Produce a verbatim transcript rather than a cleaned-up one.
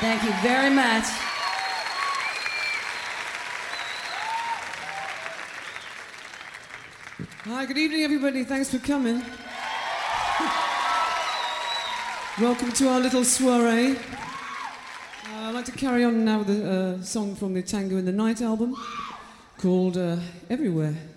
Thank you very much. Hi, good evening, everybody. Thanks for coming. Welcome to our little soiree. Uh, I'd like to carry on now with a uh, song from the Tango in the Night album called uh, Everywhere.